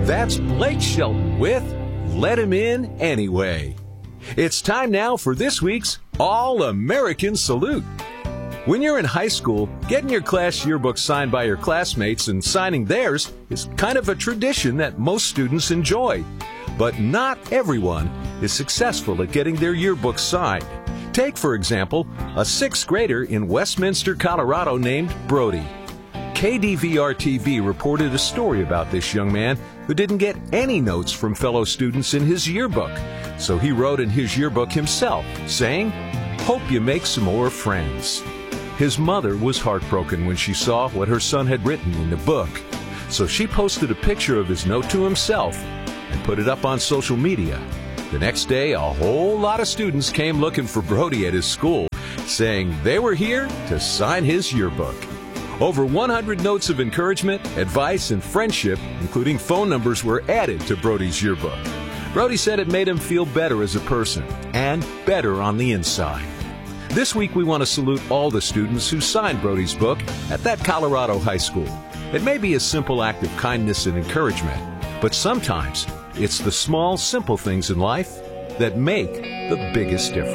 That's Blake Shelton with Let Him In Anyway. It's time now for this week's All-American Salute. When you're in high school, getting your class yearbook signed by your classmates and signing theirs is kind of a tradition that most students enjoy. But not everyone is successful at getting their yearbook signed. Take, for example, a sixth grader in Westminster, Colorado named Brody. KDVR-TV reported a story about this young man who didn't get any notes from fellow students in his yearbook. So he wrote in his yearbook himself, saying, "Hope you make some more friends." His mother was heartbroken when she saw what her son had written in the book. So she posted a picture of his note to himself and put it up on social media. The next day, a whole lot of students came looking for Brody at his school, saying they were here to sign his yearbook. Over 100 notes of encouragement, advice, and friendship, including phone numbers, were added to Brody's yearbook. Brody said it made him feel better as a person and better on the inside. This week, we want to salute all the students who signed Brody's book at that Colorado high school. It may be a simple act of kindness and encouragement, but sometimes it's the small, simple things in life that make the biggest difference.